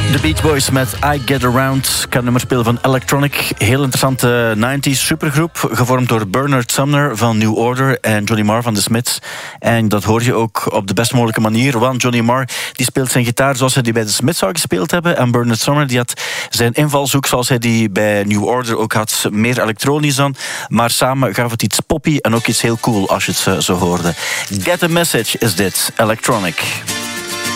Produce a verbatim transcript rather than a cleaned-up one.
The Beach Boys met I Get Around. Ik kan nummer spelen van Electronic. Heel interessante nineties supergroep. Gevormd door Bernard Sumner van New Order en Johnny Marr van The Smiths. En dat hoor je ook op de best mogelijke manier. Want Johnny Marr die speelt zijn gitaar zoals hij die bij The Smiths zou gespeeld hebben. En Bernard Sumner die had zijn invalshoek zoals hij die bij New Order ook had. Meer elektronisch dan. Maar samen gaf het iets poppy en ook iets heel cool als je het zo hoorde. Get a Message is dit. Electronic.